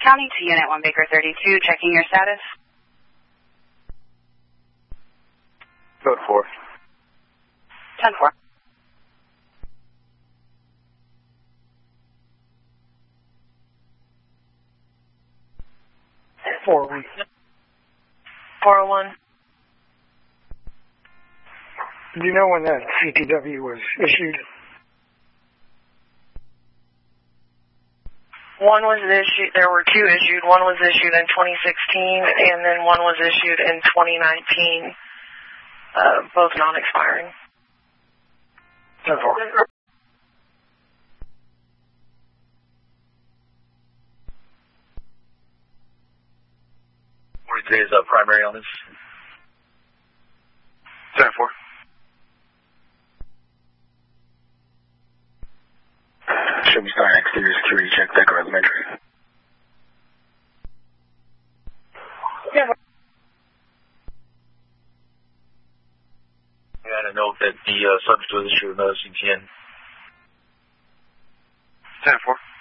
County to Unit 1 Baker 32, checking your status. Code 4. 10-4. Forward. 401. Do you know when that CTW was issued? One was issued, there were two issued. One was issued in 2016, and then one was issued in 2019, both non-expiring. 10-4. Today's primary on this. 10-4. Should we start exterior security check, Decker Elementary? Yeah. I got a note that the subject was issued another CTN. 10-4.